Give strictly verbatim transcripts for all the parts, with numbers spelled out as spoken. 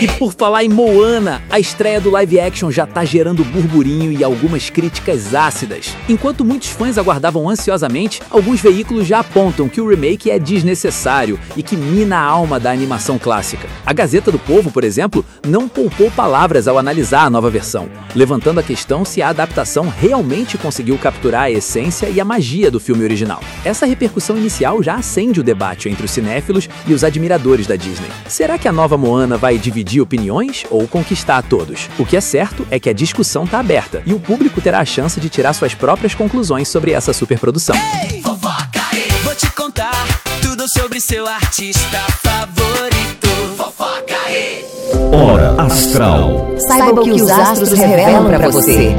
E por falar em Moana, a estreia do live action já tá gerando burburinho e algumas críticas ácidas. Enquanto muitos fãs aguardavam ansiosamente, alguns veículos já apontam que o remake é desnecessário e que mina a alma da animação clássica. A Gazeta do Povo, por exemplo, não poupou palavras ao analisar a nova versão, levantando a questão se a adaptação realmente conseguiu capturar a essência e a magia do filme original. Essa repercussão inicial já acende o debate entre os cinéfilos e os admiradores da Disney. Será que a nova Moana vai dividir opiniões ou conquistar a todos? O que é certo é que a discussão está aberta e o público terá a chance de tirar suas próprias conclusões sobre essa superprodução. Ei, fofoca aí, vou te contar tudo sobre seu artista favorito. Fofoca aí. Hora Astral. Saiba o que os astros revelam pra você.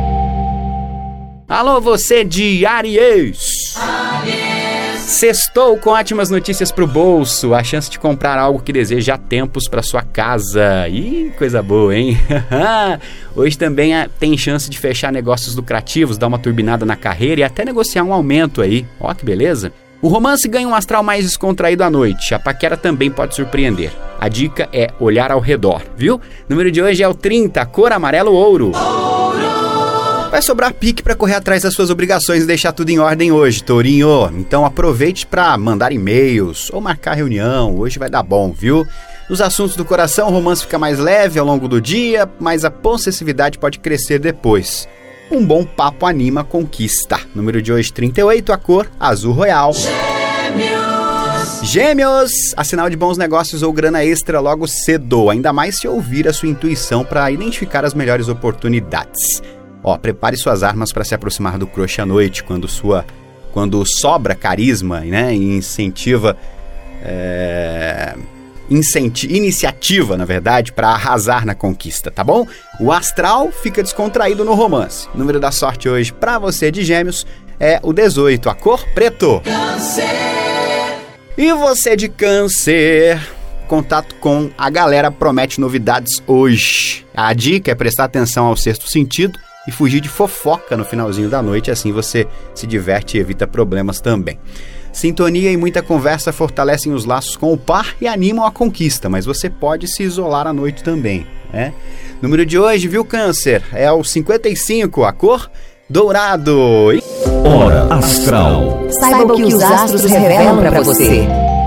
Alô, você de Áries! Sextou com ótimas notícias pro bolso, a chance de comprar algo que deseja há tempos pra sua casa. Ih, coisa boa, hein? Hoje também tem chance de fechar negócios lucrativos, dar uma turbinada na carreira e até negociar um aumento aí. Ó, que beleza! O romance ganha um astral mais descontraído à noite, a paquera também pode surpreender. A dica é olhar ao redor, viu? O número de hoje é o trinta, cor amarelo ouro. Vai sobrar pique para correr atrás das suas obrigações e deixar tudo em ordem hoje, tourinho. Então aproveite para mandar e-mails ou marcar reunião, hoje vai dar bom, viu? Nos assuntos do coração, o romance fica mais leve ao longo do dia, mas a possessividade pode crescer depois. Um bom papo anima, conquista. Número de hoje, trinta e oito, a cor azul royal. Gêmeos! Gêmeos! A sinal de bons negócios ou grana extra logo cedo, ainda mais se ouvir a sua intuição para identificar as melhores oportunidades. Ó, prepare suas armas para se aproximar do crush à noite, quando sua, quando sobra carisma, né, e incentiva, é, incenti, iniciativa, na verdade, para arrasar na conquista, tá bom? O astral fica descontraído no romance. O número da sorte hoje para você de Gêmeos é o dezoito, a cor preto. Câncer. E você de Câncer? Contato com a galera promete novidades hoje. A dica é prestar atenção ao sexto sentido e fugir de fofoca no finalzinho da noite, assim você se diverte e evita problemas também. Sintonia e muita conversa fortalecem os laços com o par e animam a conquista, mas você pode se isolar à noite também, né? Número de hoje, viu, Câncer? É o cinquenta e cinco, a cor dourado. Hora Astral. Saiba o que os astros revelam pra você.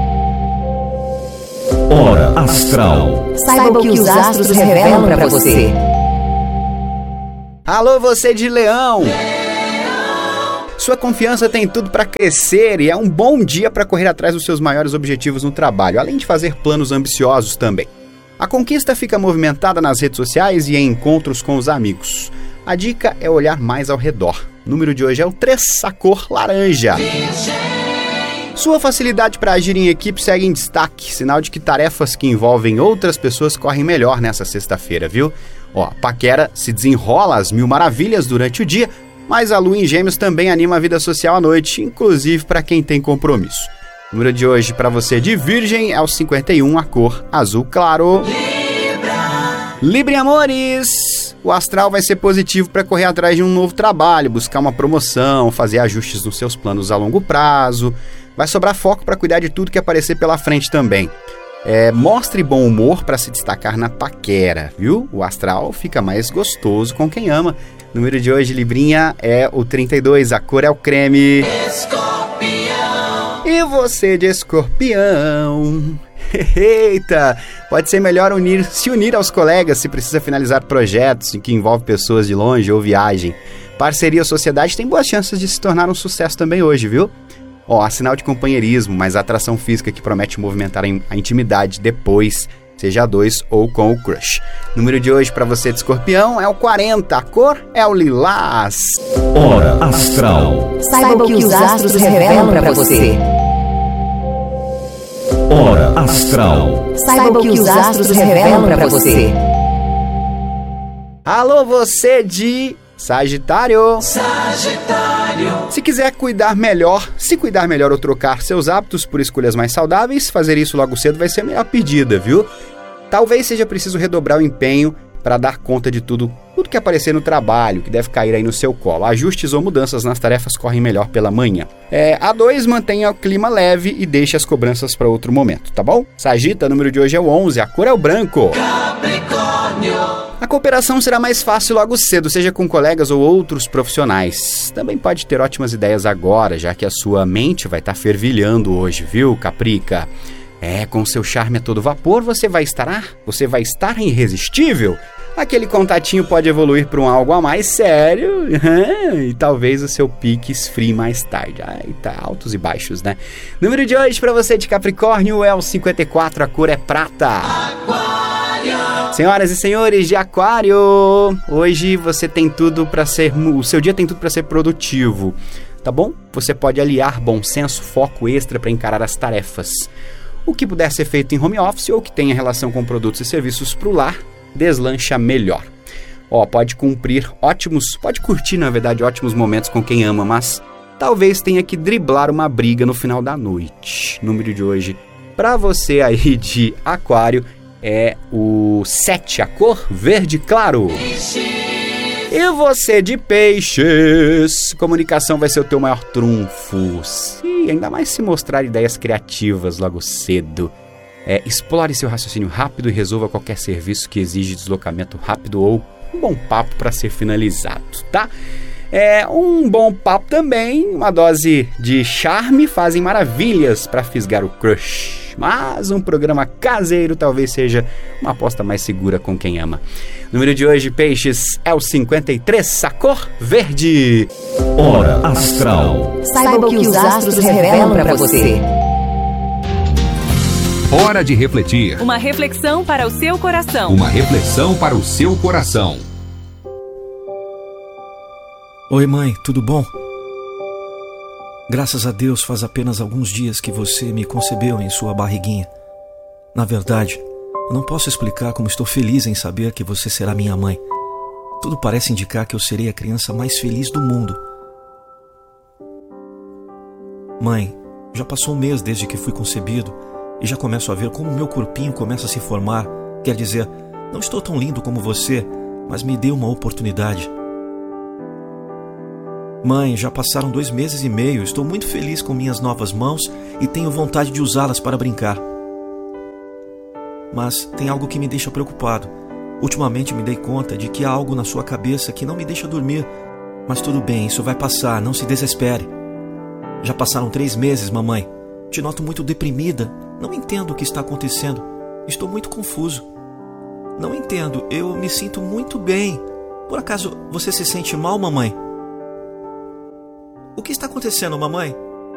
Hora Astral. Saiba o que os astros revelam pra você. Alô, você de Leão! Leão! Sua confiança tem tudo para crescer e é um bom dia para correr atrás dos seus maiores objetivos no trabalho, além de fazer planos ambiciosos também. A conquista fica movimentada nas redes sociais e em encontros com os amigos. A dica é olhar mais ao redor. O número de hoje é o três, a cor laranja. Sua facilidade para agir em equipe segue em destaque, sinal de que tarefas que envolvem outras pessoas correm melhor nessa sexta-feira, viu? Ó, a paquera se desenrola às mil maravilhas durante o dia, mas a lua em Gêmeos também anima a vida social à noite, inclusive para quem tem compromisso. O número de hoje para você de Virgem é o cinquenta e um, a cor azul claro. Libra! Libra, amores! O astral vai ser positivo para correr atrás de um novo trabalho, buscar uma promoção, fazer ajustes nos seus planos a longo prazo. Vai sobrar foco para cuidar de tudo que aparecer pela frente também. É, mostre bom humor para se destacar na paquera, viu? O astral fica mais gostoso com quem ama. O número de hoje, Librinha, é o trinta e dois, a cor é o creme. Escorpião! E você de Escorpião? Eita! Pode ser melhor unir, se unir aos colegas se precisa finalizar projetos em que envolve pessoas de longe ou viagem. Parceria ou sociedade tem boas chances de se tornar um sucesso também hoje, viu? Ó, oh, sinal de companheirismo, mas a atração física que promete movimentar a intimidade depois, seja a dois ou com o crush. O número de hoje para você de Escorpião é o quarenta, a cor é o lilás. Hora Astral. Saiba o que os astros revelam pra você. Hora Astral. Saiba o que os astros revelam pra você. Alô, você de Sagitário. Sagitário. Se quiser cuidar melhor, se cuidar melhor ou trocar seus hábitos por escolhas mais saudáveis, fazer isso logo cedo vai ser a melhor pedida, viu? Talvez seja preciso redobrar o empenho para dar conta de tudo, tudo que aparecer no trabalho, que deve cair aí no seu colo. Ajustes ou mudanças nas tarefas correm melhor pela manhã. É, a dois, mantenha o clima leve e deixe as cobranças para outro momento, tá bom? Sagita, o número de hoje é o onze, a cor é o branco. A cooperação será mais fácil logo cedo, seja com colegas ou outros profissionais. Também pode ter ótimas ideias agora, já que a sua mente vai estar fervilhando hoje, viu, Caprica? É, com seu charme a todo vapor, você vai estar, você vai estar irresistível. Aquele contatinho pode evoluir para um algo a mais sério e talvez o seu pique esfrie mais tarde. Ai, tá altos e baixos, né? Número de hoje para você de Capricórnio é o cinquenta e quatro, a cor é prata. Aquário. Senhoras e senhores de Aquário, hoje você tem tudo para ser, o seu dia tem tudo para ser produtivo, tá bom? Você pode aliar bom senso, foco extra para encarar as tarefas. O que puder ser feito em home office ou que tenha relação com produtos e serviços para o lar, deslancha melhor. Ó, pode cumprir ótimos, pode curtir, na verdade, ótimos momentos com quem ama, mas talvez tenha que driblar uma briga no final da noite. Número de hoje, para você aí de Aquário, é o sete, a cor verde claro. E você de Peixes, comunicação vai ser o teu maior trunfo. E ainda mais se mostrar ideias criativas logo cedo. É, explore seu raciocínio rápido e resolva qualquer serviço que exige deslocamento rápido ou um bom papo para ser finalizado, tá? É, um bom papo também, uma dose de charme fazem maravilhas para fisgar o crush. Mas um programa caseiro talvez seja uma aposta mais segura com quem ama. O número de hoje, Peixes, é o cinquenta e três, a cor verde. Hora Astral. Saiba o que os astros revelam para você. Hora de refletir. Uma reflexão para o seu coração. Uma reflexão para o seu coração. Oi, mãe, tudo bom? Graças a Deus faz apenas alguns dias que você me concebeu em sua barriguinha. Na verdade, eu não posso explicar como estou feliz em saber que você será minha mãe. Tudo parece indicar que eu serei a criança mais feliz do mundo. Mãe, já passou um mês desde que fui concebido e já começo a ver como meu corpinho começa a se formar. Quer dizer, não estou tão lindo como você, mas me dê uma oportunidade. Mãe, já passaram dois meses e meio, estou muito feliz com minhas novas mãos e tenho vontade de usá-las para brincar. Mas tem algo que me deixa preocupado. Ultimamente me dei conta de que há algo na sua cabeça que não me deixa dormir. Mas tudo bem, isso vai passar, não se desespere. Já passaram três meses, mamãe. Te noto muito deprimida. Não entendo o que está acontecendo. Estou muito confuso. Não entendo, eu me sinto muito bem. Por acaso você se sente mal, mamãe? O que está acontecendo, mamãe?